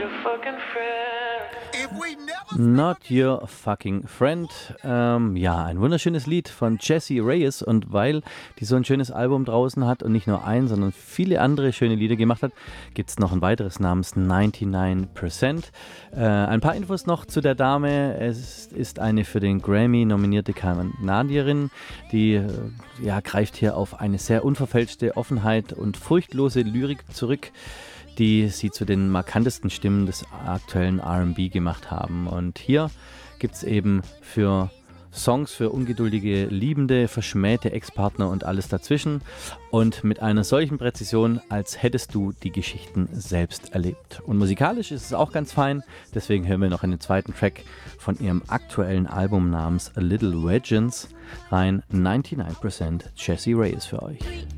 Not Your Fucking Friend. Ja, ein wunderschönes Lied von Jessie Reyez. Und weil die so ein schönes Album draußen hat und nicht nur ein, sondern viele andere schöne Lieder gemacht hat, gibt es noch ein weiteres namens 99%. Ein paar Infos noch zu der Dame. Es ist eine für den Grammy nominierte Kanadierin, die greift hier auf eine sehr unverfälschte Offenheit und furchtlose Lyrik zurück, die sie zu den markantesten Stimmen des aktuellen R&B gemacht haben. Und hier gibt es eben für Songs für ungeduldige Liebende, verschmähte Ex-Partner und alles dazwischen. Und mit einer solchen Präzision, als hättest du die Geschichten selbst erlebt. Und musikalisch ist es auch ganz fein. Deswegen hören wir noch einen zweiten Track von ihrem aktuellen Album namens A Little Legends rein. 99% Jessie Reyez für euch.